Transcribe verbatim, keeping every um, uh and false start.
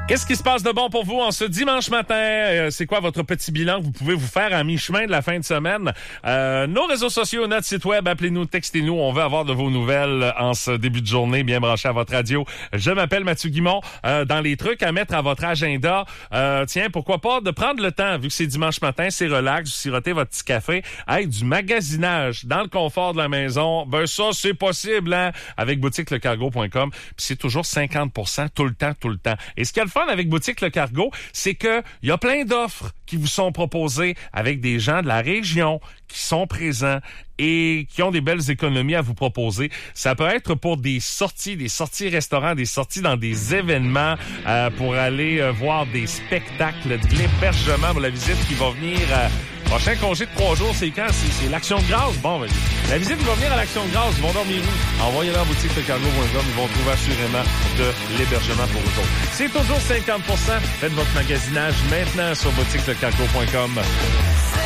Qu'est-ce qui se passe de bon pour vous en ce dimanche matin? Euh, c'est quoi votre petit bilan que vous pouvez vous faire à mi-chemin de la fin de semaine? Euh, nos réseaux sociaux, notre site web, appelez-nous, textez-nous. On veut avoir de vos nouvelles en ce début de journée, bien branché à votre radio. Je m'appelle Mathieu Guimond. Euh, dans les trucs à mettre à votre agenda, euh, tiens, pourquoi pas de prendre le temps, vu que c'est dimanche matin, c'est relax, vous sirotez votre petit café. Hey, du magasinage dans le confort de la maison, ben ça, c'est possible, hein, avec boutique le cargo point com. Puis c'est toujours cinquante pour cent tout le temps, tout le temps. Et ce qu'il y a le fun avec Boutique Le Cargo, c'est que il y a plein d'offres qui vous sont proposées avec des gens de la région qui sont présents et qui ont des belles économies à vous proposer. Ça peut être pour des sorties, des sorties restaurants, des sorties dans des événements, euh, pour aller euh, voir des spectacles, de l'hébergement pour la visite qui va venir... Euh, Prochain congé de trois jours, c'est quand? C'est, c'est l'Action de grâce. Bon, ben, la visite va venir à l'Action de grâce. Ils vont dormir où? Envoyez-les en boutique le cargo point com. Ils vont trouver assurément de l'hébergement pour eux autres. C'est toujours cinquante pour cent. Faites votre magasinage maintenant sur boutique le cargo point com.